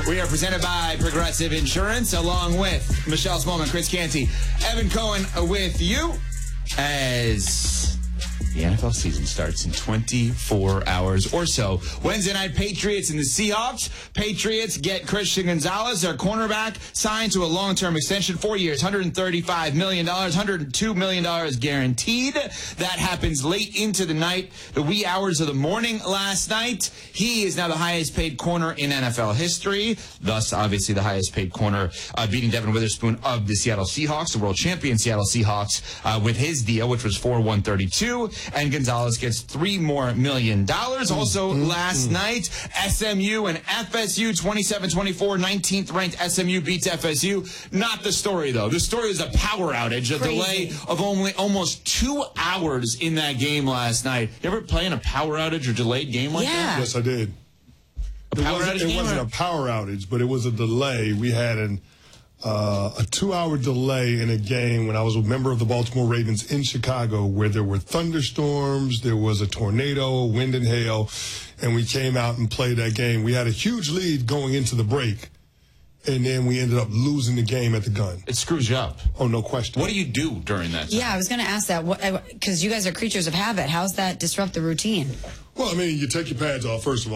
We are presented by Progressive Insurance, along with Michelle Smallman, Chris Canty, Evan Cohen with you as the NFL season starts in 24 hours or so. Wednesday night, Patriots and the Seahawks. Patriots get Christian Gonzalez, their cornerback, signed to a long-term extension, 4 years, $135 million, $102 million guaranteed. That happens late into the night, the wee hours of the morning last night. He is now the highest-paid corner in NFL history, thus, obviously, the highest-paid corner, beating Devin Witherspoon of the Seattle Seahawks, the world champion Seattle Seahawks, with his deal, which was for $132. And Gonzalez gets $3 more million. Also, last night, SMU and FSU, 27-24, 19th ranked SMU beats FSU. Not the story, though. The story is a power outage, a delay of almost 2 hours in that game last night. You ever play in a power outage or delayed game like that? Yes, I did. It wasn't a power outage, but it was a delay. We had a 2-hour delay in a game when I was a member of the Baltimore Ravens in Chicago, where there were thunderstorms, there was a tornado, wind and hail, and we came out and played that game. We had a huge lead going into the break, and then we ended up losing the game at the gun. It screws you up. Oh, no question. What do you do during that time? Yeah, I was going to ask that, because you guys are creatures of habit. How's that disrupt the routine? Well, I mean, you take your pads off, first of all.